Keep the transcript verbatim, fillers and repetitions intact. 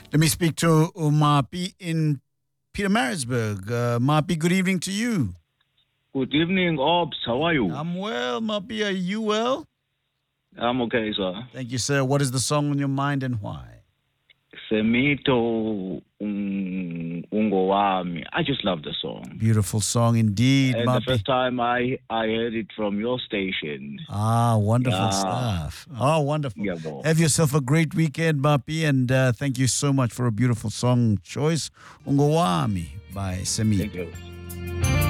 Let me speak to Mapi in Peter Marisburg. Uh, Mapi, good evening to you. Good evening, Ops. How are you? I'm well, Mapi. Are you well? I'm okay, sir. Thank you, sir. What is the song on your mind and why? Semito um, Ungo Wami. I just love the song. Beautiful song indeed, And Mapi. the first time I, I heard it from your station. Ah, wonderful Yeah. stuff. Oh, wonderful. Yeah, bro. Have yourself a great weekend, Mapi, and uh, thank you so much for a beautiful song choice. Ungowami by Semito. Thank you.